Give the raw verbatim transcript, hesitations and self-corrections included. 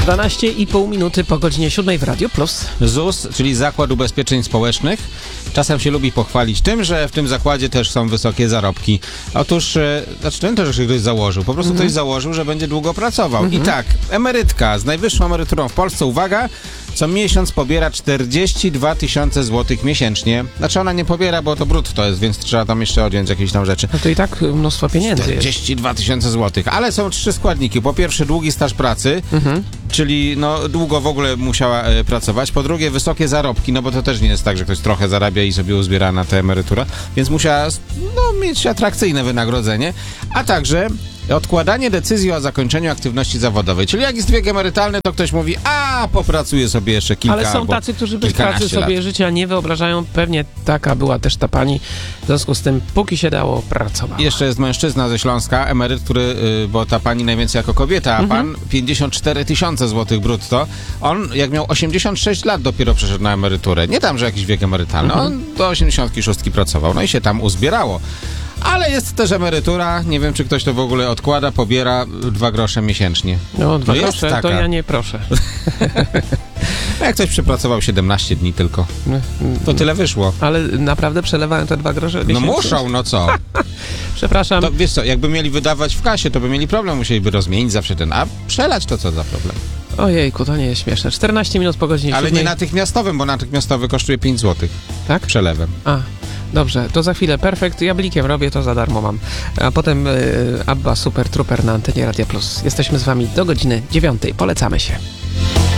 dwanaście i pół minuty po godzinie siódmej w Radio Plus. Z U S, czyli Zakład Ubezpieczeń Społecznych, czasem się lubi pochwalić tym, że w tym zakładzie też są wysokie zarobki. Otóż, e, znaczy to nie to, że ktoś założył, po prostu Mhm. ktoś założył, że będzie długo pracował. Mhm. I tak, emerytka z najwyższą emeryturą w Polsce, uwaga, co miesiąc pobiera czterdzieści dwa tysiące złotych miesięcznie. Znaczy ona nie pobiera, bo to brutto jest, więc trzeba tam jeszcze odjąć jakieś tam rzeczy. No to i tak mnóstwo pieniędzy jest. czterdzieści dwa tysiące złotych, ale są trzy składniki. Po pierwsze długi staż pracy, Mhm. czyli no długo w ogóle musiała e, pracować. Po drugie wysokie zarobki, no bo to też nie jest tak, że ktoś trochę zarabia i sobie uzbiera na tę emeryturę, więc musiała no, mieć atrakcyjne wynagrodzenie, a także odkładanie decyzji o zakończeniu aktywności zawodowej. Czyli jak jest wiek emerytalny, to ktoś mówi, a popracuje sobie jeszcze kilka Ale są albo tacy, którzy bez kilkanaście pracy sobie lat. życia nie wyobrażają. Pewnie taka była też ta pani. W związku z tym, póki się dało, pracowała. Jeszcze jest mężczyzna ze Śląska, emeryt, który, y, bo ta pani najwięcej jako kobieta, a Mhm. pan pięćdziesiąt cztery tysiące złotych brutto. On jak miał osiemdziesiąt sześć lat dopiero przeszedł na emeryturę. Nie tam, że jakiś wiek emerytalny. Mhm. On do osiemdziesiątki szóstki pracował, no i się tam uzbierało. Ale jest też emerytura, nie wiem czy ktoś to w ogóle odkłada, pobiera dwa grosze miesięcznie. No, dwa No jest grosze, to taka. ja nie proszę. No jak ktoś przepracował siedemnaście dni tylko, to tyle wyszło. Ale naprawdę przelewałem te dwa grosze No miesięcznie? muszą, no co? Przepraszam. To wiesz co, jakby mieli wydawać w kasie, to by mieli problem, musieliby rozmienić zawsze ten, a przelać to co za problem. Ojejku, to nie jest śmieszne. czternaście minut po godzinie Ale siódmej. nie natychmiastowym, bo natychmiastowy kosztuje pięć złotych Tak? przelewem. A, dobrze, to za chwilę perfekt. Ja blikiem robię, to za darmo mam. A potem y, Abba Super Trooper na antenie Radia Plus. Jesteśmy z wami do godziny dziewiątej. Polecamy się.